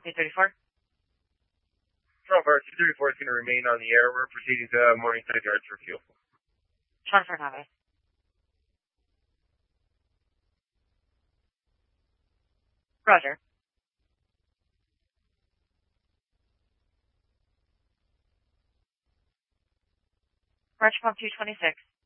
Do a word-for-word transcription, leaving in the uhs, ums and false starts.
Pump two thirty-four. Trump two thirty-four is going to remain on the air. We're proceeding to Morningside Yards for fuel. twenty-four copy. Roger. Roger, Pump two twenty-six.